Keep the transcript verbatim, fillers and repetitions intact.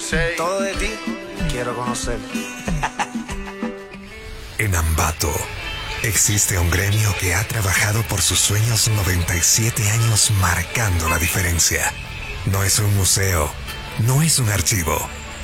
Todo de ti quiero conocer. En Ambato existe un gremio que ha trabajado por sus sueños noventa y siete años marcando la diferencia. No es un museo, no es un archivo,